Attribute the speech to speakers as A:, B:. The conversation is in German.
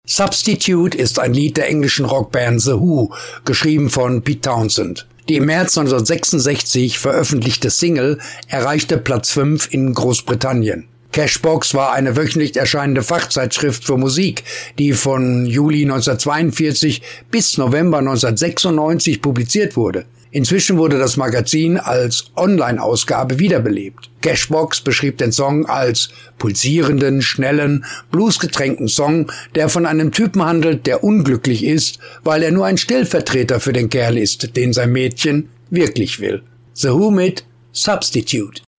A: Substitute ist ein Lied der englischen Rockband The Who, geschrieben von Pete Townshend. Die im März 1966 veröffentlichte Single erreichte Platz 5 in Großbritannien. Cashbox war eine wöchentlich erscheinende Fachzeitschrift für Musik, die von Juli 1942 bis November 1996 publiziert wurde. Inzwischen wurde das Magazin als Online-Ausgabe wiederbelebt. Cashbox beschrieb den Song als pulsierenden, schnellen, bluesgetränkten Song, der von einem Typen handelt, der unglücklich ist, weil er nur ein Stellvertreter für den Kerl ist, den sein Mädchen wirklich will. The Who mit Substitute.